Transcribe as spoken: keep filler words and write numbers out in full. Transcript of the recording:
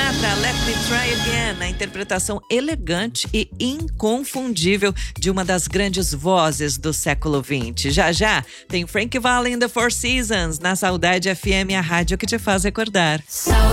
Sinatra, Let Me Try Again, a interpretação elegante e inconfundível de uma das grandes vozes do século vinte. Já já tem Frank Valli in the Four Seasons, na Saudade F M, a rádio que te faz recordar.